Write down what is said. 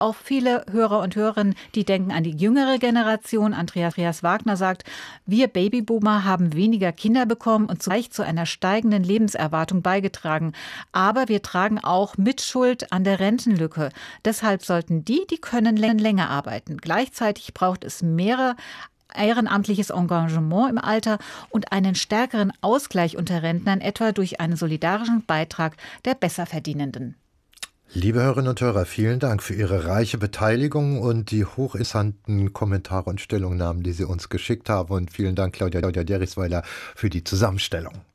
auch viele Hörer und Hörerinnen, die denken an die jüngere Generation. Andreas Wagner sagt, wir Babyboomer haben weniger Kinder bekommen und zugleich zu einer steigenden Lebenserwartung beigetragen. Aber wir tragen auch Mitschuld an der Rentenlücke. Deshalb sollten die können länger arbeiten. Gleichzeitig braucht es mehr ehrenamtliches Engagement im Alter und einen stärkeren Ausgleich unter Rentnern, etwa durch einen solidarischen Beitrag der Besserverdienenden. Liebe Hörerinnen und Hörer, vielen Dank für Ihre reiche Beteiligung und die hochinteressanten Kommentare und Stellungnahmen, die Sie uns geschickt haben. Und vielen Dank, Claudia Derichsweiler, für die Zusammenstellung.